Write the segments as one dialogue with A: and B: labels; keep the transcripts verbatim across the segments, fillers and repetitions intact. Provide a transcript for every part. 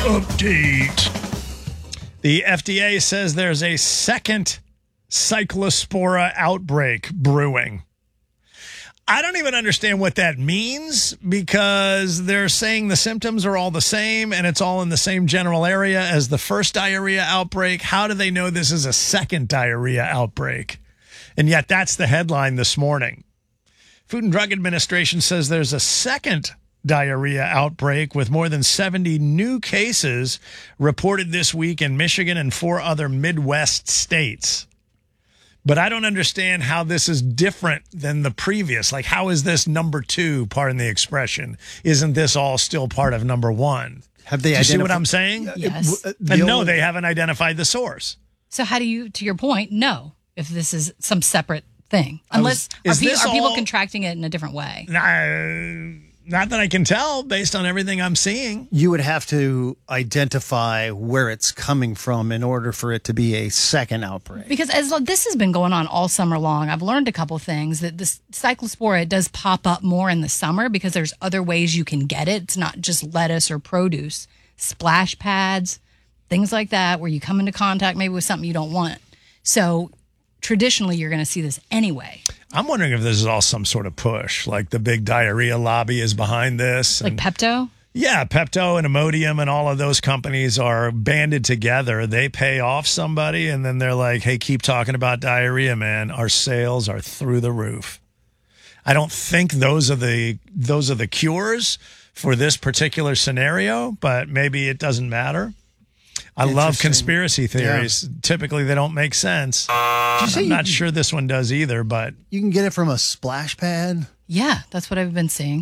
A: update. The F D A says there's a second cyclospora outbreak brewing. I don't even understand what that means because they're saying the symptoms are all the same and it's all in the same general area as the first diarrhea outbreak. How do they know this is a second diarrhea outbreak? And yet that's the headline this morning. Food and Drug Administration says there's a second diarrhea outbreak with more than seventy new cases reported this week in Michigan and four other Midwest states. But I don't understand how this is different than the previous. Like, how is this number two, pardon the expression? Isn't this all still part of number one?
B: Have they
A: do you see what I'm saying?
C: Yes.
A: And no, they haven't identified the source.
C: So how do you, to your point, know if this is some separate thing? Unless,
A: was,
C: are, pe- are people
A: all,
C: contracting it in a different way?
A: Uh, not that I can tell based on everything I'm seeing.
B: You would have to identify where it's coming from in order for it to be a second outbreak.
C: Because as this has been going on all summer long, I've learned a couple things that this cyclospora, it does pop up more in the summer because there's other ways you can get it. It's not just lettuce or produce, splash pads, things like that, where you come into contact maybe with something you don't want. So traditionally, you're going to see this anyway.
A: I'm wondering if this is all some sort of push, like the big diarrhea lobby is behind this.
C: Like
A: and,
C: Pepto?
A: Yeah, Pepto and Imodium and all of those companies are banded together. They pay off somebody, and then they're like, hey, keep talking about diarrhea, man. Our sales are through the roof. I don't think those are the those are the cures for this particular scenario, but maybe it doesn't matter. I love conspiracy theories. Yeah. Typically, they don't make sense. I'm not
B: can,
A: sure this one does either, but...
B: You can get it from a splash pad?
C: Yeah, that's what I've been seeing.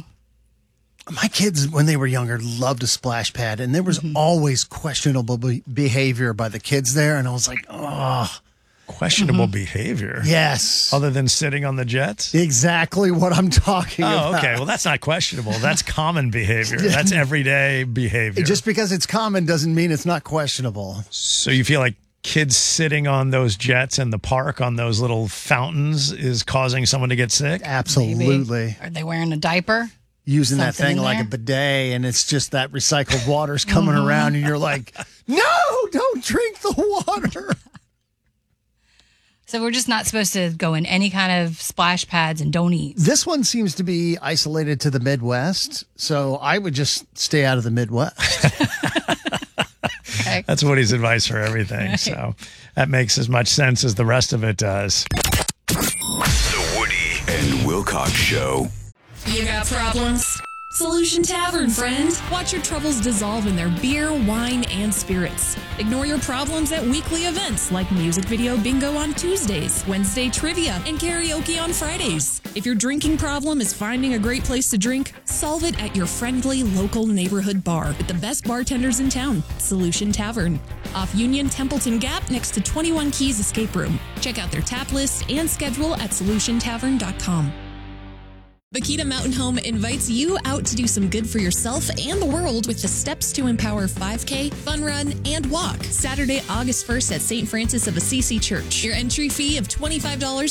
B: My kids, when they were younger, loved a splash pad, and there was mm-hmm. always questionable be- behavior by the kids there, and I was like, oh...
A: Questionable
C: mm-hmm.
A: behavior?
B: Yes.
A: Other than sitting on the jets?
B: Exactly what I'm talking
A: oh,
B: about.
A: Oh, okay. Well, that's not questionable. That's common behavior. That's everyday behavior.
B: Just because it's common doesn't mean it's not questionable.
A: So you feel like kids sitting on those jets in the park on those little fountains is causing someone to get sick?
B: Absolutely.
C: Maybe. Are they wearing a diaper?
B: Using
C: Something
B: that thing like a bidet, and it's just that recycled water's coming mm-hmm. around, and you're like, no, don't drink the water.
C: So we're just not supposed to go in any kind of splash pads and don't eat.
B: This one seems to be isolated to the Midwest, so I would just stay out of the Midwest.
C: Okay.
A: That's Woody's advice for everything, right. So that makes as much sense as the rest of it does.
D: The Woody and Wilcox Show.
E: You got problems? Solution Tavern, friend. Watch your troubles dissolve in their beer, wine, and spirits. Ignore your problems at weekly events like music video bingo on Tuesdays, Wednesday trivia, and karaoke on Fridays. If your drinking problem is finding a great place to drink, solve it at your friendly local neighborhood bar with the best bartenders in town, Solution Tavern. Off Union Templeton Gap next to twenty-one Keys Escape Room. Check out their tap list and schedule at solution tavern dot com. Bakita Mountain Home invites you out to do some good for yourself and the world with the Steps to Empower five K, Fun Run, and Walk. Saturday, August first at Saint Francis of Assisi Church. Your entry fee of twenty-five dollars